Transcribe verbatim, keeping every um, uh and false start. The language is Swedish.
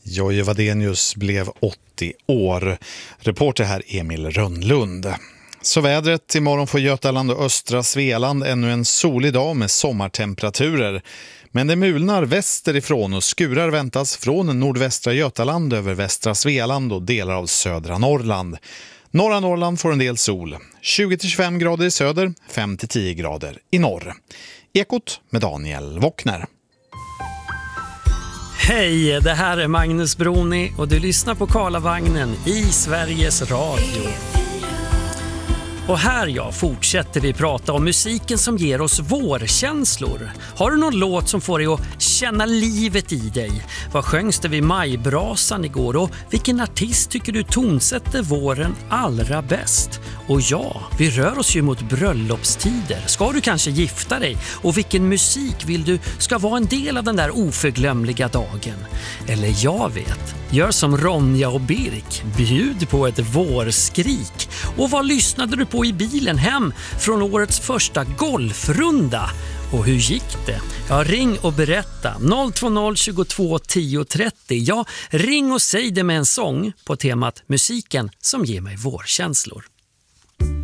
Jojje Wadenius blev åttio år. Reporter här Emil Rönnlund. Så vädret, imorgon får Götaland och östra Svealand ännu en solig dag med sommartemperaturer. Men det mulnar västerifrån och skurar väntas från nordvästra Götaland över västra Svealand och delar av södra Norrland. Norra Norrland får en del sol. tjugo till tjugofem grader i söder, fem till tio grader i norr. Ekot med Daniel Wockner. Hej, det här är Magnus Broni och du lyssnar på Karlavagnen i Sveriges Radio. Och här ja, fortsätter vi prata om musiken som ger oss vårkänslor. Har du någon låt som får dig att känna livet i dig? Vad sjöngs det vid majbrasan igår? Och vilken artist tycker du tonsätter våren allra bäst? Och ja, vi rör oss ju mot bröllopstider. Ska du kanske gifta dig? Och vilken musik vill du ska vara en del av den där oförglömliga dagen? Eller jag vet, gör som Ronja och Birk, bjud på ett vårskrik. Och vad lyssnade du på i bilen hem från årets första golfrunda? Och hur gick det? Ja, ring och berätta. noll två noll tjugotvå tio trettio. Ja, ring och säg det med en sång på temat musiken som ger mig vårkänslor.